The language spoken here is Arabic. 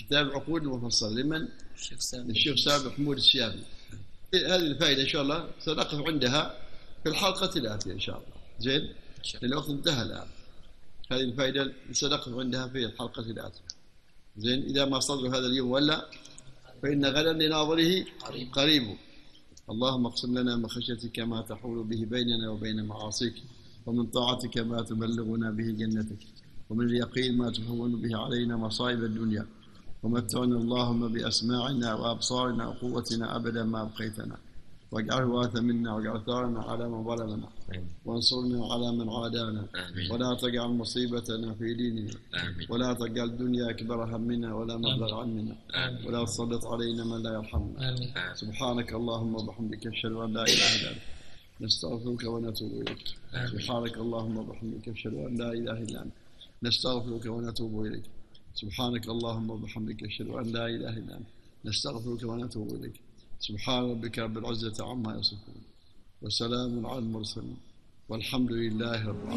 كتاب العقود المفصل لمن؟ الشيخ سابق حمود السيابي. هذه الفائدة إن شاء الله سنقف عندها في الحلقة الآتية إن شاء الله. زين؟ الوقت انتهى الآن. هذه الفائدة سنقف عندها في الحلقة الآتية. زين؟ إذا ما صدر هذا اليوم ولا فإن غدا لناظره قريب. اللهم اقسم لنا من خشيتك ما تحول به بيننا وبين معاصيك، ومن طاعتك ما تبلغنا به جنتك، ومن اليقين ما تهون به علينا مصائب الدنيا، ومتعنا اللهم بأسماعنا وأبصارنا وقوتنا أبدا ما أبقيتنا، واجعله وارث منا، واجعل ثارنا على من ظلمنا، وانصرنا على من عادانا، ولا تجعل مصيبتنا في ديننا، ولا تجعل الدنيا أكبر همنا ولا مبلغ علمنا، ولا تسلط علينا من لا يرحمنا. سبحانك اللهم وبحمدك أشهد أن لا إله إلا أنت نستغفرك ونتوب إليك. سبحانك اللهم وبحمدك أشهد أن لا إله إلا أنت نستغفرك ونتوب إليك. سبحانك اللهم وبحمدك أشهد أن لا إله إلا أنت نستغفرك ونتوب إليك. سبحان ربك رب العزة عما يصفون، وسلام على المرسلين، والحمد لله رب العالمين.